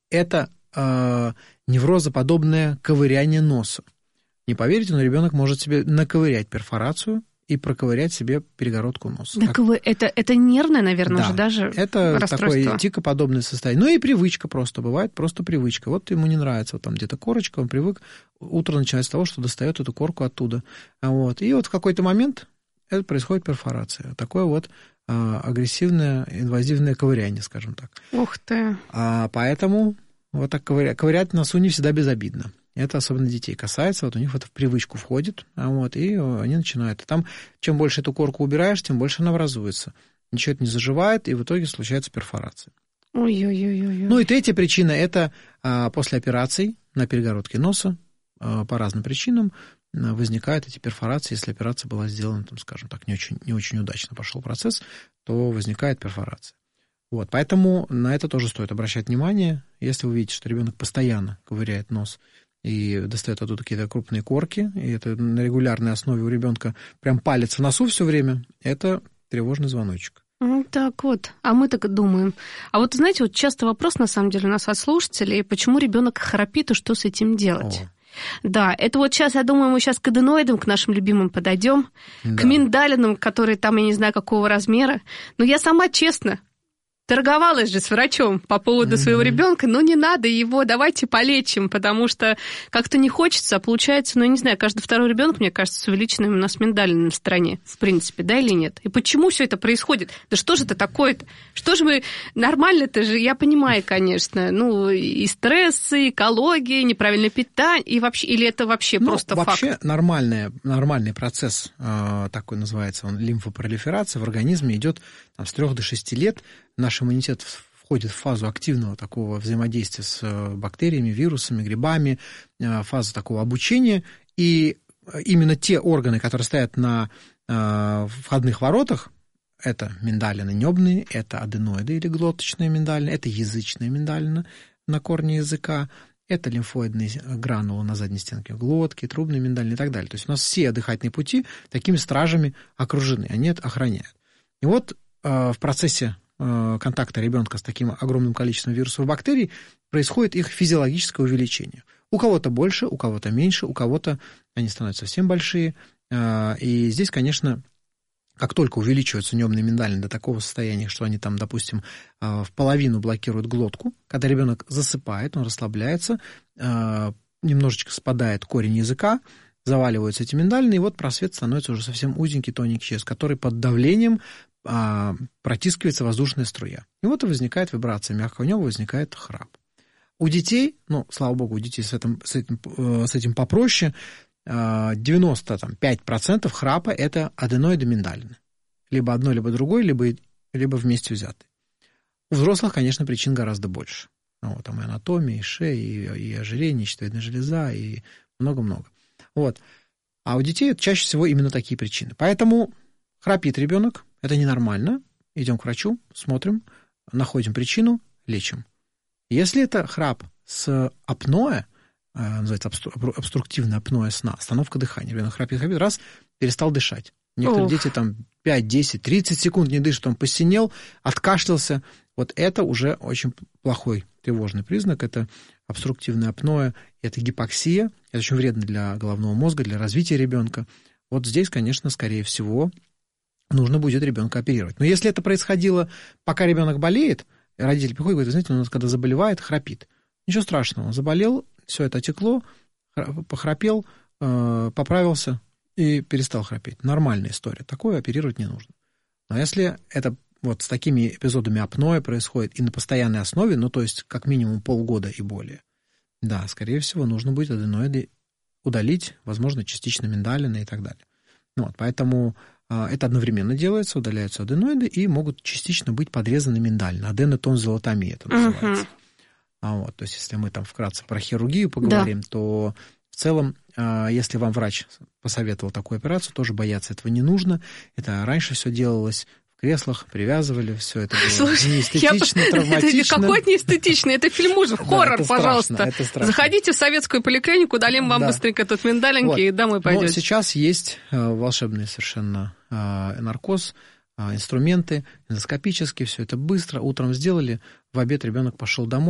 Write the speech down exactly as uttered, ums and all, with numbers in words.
это э, неврозоподобное ковыряние носа. Не поверите, но ребенок может себе наковырять перфорацию и проковырять себе перегородку носа. Так вы, это, это нервное, наверное, да, уже даже это расстройство. Такое тикоподобное состояние. Ну и привычка просто бывает, просто привычка. Вот ему не нравится вот там где-то корочка, он привык, утро начинает с того, что достает эту корку оттуда. Вот. И вот в какой-то момент это происходит перфорация. Такое вот а, агрессивное, инвазивное ковыряние, скажем так. Ух ты. А, поэтому вот так ковырять, ковырять в носу не всегда безобидно. Это особенно детей касается, вот у них это в привычку входит, вот, и они начинают. И там, чем больше эту корку убираешь, тем больше она образуется. Ничего это не заживает, и в итоге случается перфорация. Ой-ой-ой. Ну и третья причина – это а, после операций на перегородке носа а, по разным причинам а, возникают эти перфорации. Если операция была сделана, там, скажем так, не очень, не очень удачно пошел процесс, то возникает перфорация. Вот, поэтому на это тоже стоит обращать внимание. Если вы видите, что ребенок постоянно ковыряет нос и достает оттуда какие-то крупные корки, и это на регулярной основе у ребенка прям палец в носу все время, это тревожный звоночек. Ну, так вот, а мы так и думаем. А вот, знаете, вот часто вопрос, на самом деле, у нас от слушателей, почему ребенок храпит и что с этим делать? О. Да, это вот сейчас, я думаю, мы сейчас к аденоидам, к нашим любимым подойдем, да. К миндалинам, которые там, я не знаю, какого размера. Но я сама, честно, торговалась же с врачом по поводу mm-hmm. своего ребенка, но не надо его, давайте полечим, потому что как-то не хочется, а получается, ну, я не знаю, каждый второй ребенок, мне кажется, с увеличенным у нас миндалином в стране, в принципе, да или нет? И почему все это происходит? Да что же это такое-то? Что же мы... Нормально-то же, я понимаю, конечно, ну, и стрессы, и экология, неправильное питание, и вообще, или это вообще ну, просто вообще факт? Вообще нормальный процесс, такой называется он, лимфопролиферация в организме идет там, с трёх до шести лет. Наш иммунитет входит в фазу активного такого взаимодействия с бактериями, вирусами, грибами, фазу такого обучения. И именно те органы, которые стоят на входных воротах, это миндалины небные, это аденоиды или глоточные миндалины, это язычные миндалины на корне языка, это лимфоидные гранулы на задней стенке глотки, трубные миндалины и так далее. То есть у нас все дыхательные пути такими стражами окружены, они это охраняют. И вот в процессе контакта ребенка с таким огромным количеством вирусов и бактерий происходит их физиологическое увеличение. У кого-то больше, у кого-то меньше, у кого-то они становятся совсем большие. И здесь, конечно, как только увеличиваются небные миндалины до такого состояния, что они там, допустим, в половину блокируют глотку, когда ребенок засыпает, он расслабляется, немножечко спадает корень языка, заваливаются эти миндалины, и вот просвет становится уже совсем узенький, тоненький через который под давлением а, протискивается воздушная струя. И вот и возникает вибрация мягкого неба, возникает храп. У детей, ну, слава богу, у детей с этим, с этим, с этим попроще, девяносто пять процентов храпа – это аденоиды миндалины. Либо одно, либо другое, либо, либо вместе взятые. У взрослых, конечно, причин гораздо больше. Ну, вот, там и анатомия, и шея, и, и ожирение, и щитовидная железа, и много-много. Вот. А у детей это чаще всего именно такие причины. Поэтому храпит ребенок, это ненормально. Идем к врачу, смотрим, находим причину, лечим. Если это храп с апноэ, называется обструктивное апноэ сна, остановка дыхания, ребенок храпит, храпит, раз, перестал дышать. Некоторые Ох. дети там пять, десять, тридцать секунд не дышат, он посинел, откашлялся. Вот это уже очень плохой тревожный признак. Это обструктивное апноэ, это гипоксия. Это очень вредно для головного мозга, для развития ребенка. Вот здесь, конечно, скорее всего, нужно будет ребенка оперировать. Но если это происходило, пока ребенок болеет, родитель приходит и говорит: знаете, у нас когда заболевает, храпит. Ничего страшного, он заболел, все это отекло, похрапел, поправился и перестал храпеть. Нормальная история. Такое оперировать не нужно. Но если это вот с такими эпизодами апноэ происходит и на постоянной основе, ну, то есть как минимум полгода и более, да, скорее всего, нужно будет аденоиды удалить, возможно, частично миндалины и так далее. Ну, вот, поэтому а, это одновременно делается, удаляются аденоиды и могут частично быть подрезаны миндалины. Аденотонзиллотомия это называется. Uh-huh. А, вот, то есть если мы там вкратце про хирургию поговорим, да. то в целом, а, если вам врач посоветовал такую операцию, тоже бояться этого не нужно. Это раньше все делалось в креслах, привязывали, все это было Слушай, неэстетично, я... травматично. Это какой неэстетичный? Это фильм ужасов, хоррор, да, пожалуйста. Заходите в советскую поликлинику, дадим вам да. быстренько тут миндалинки вот. и домой пойдете. Но сейчас есть волшебный совершенно наркоз, инструменты, эндоскопические, все это быстро. Утром сделали, в обед ребенок пошел домой.